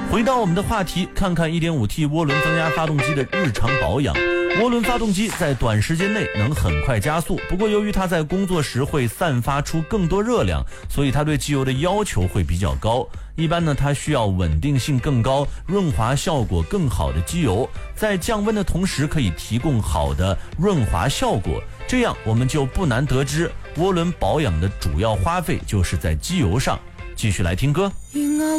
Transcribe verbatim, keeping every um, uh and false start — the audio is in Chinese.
回到我们的话题，看看 一点五 T 涡轮增压发动机的日常保养。涡轮发动机在短时间内能很快加速，不过由于它在工作时会散发出更多热量，所以它对机油的要求会比较高。一般呢，它需要稳定性更高、润滑效果更好的机油，在降温的同时可以提供好的润滑效果。这样我们就不难得知涡轮保养的主要花费就是在机油上。继续来听歌。